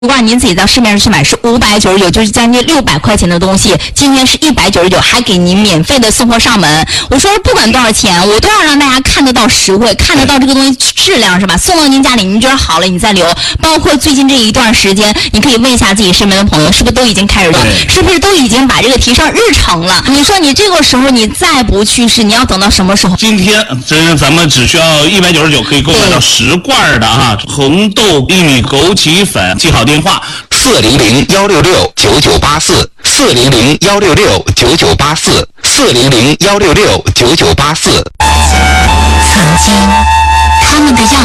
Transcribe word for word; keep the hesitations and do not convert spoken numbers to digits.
如果您自己到市面上去买是五百九十九，就是将近六百块钱的东西，今天是一百九十九，还给您免费的送货上门。我说不管多少钱，我都要让大家看得到实惠，看得到这个东西质量，是吧？送到您家里，您觉得好了，你再留。包括最近这一段时间，你可以问一下自己身边的朋友，是不是都已经开始用，是不是都已经把这个提上日程了？你说你这个时候你再不去试，你要等到什么时候？ 今天这咱们只需要一百九十九可以购买到十罐的啊红豆薏米枸杞粉，记好电话四零零幺六六九九八四，四零零幺六六九九八四，四零零幺六六九九八四。 曾经，他们的样